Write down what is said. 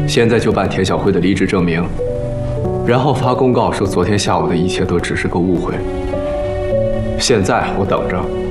现在就办田小辉的离职证明，然后发公告说昨天下午的一切都只是个误会。现在我等着。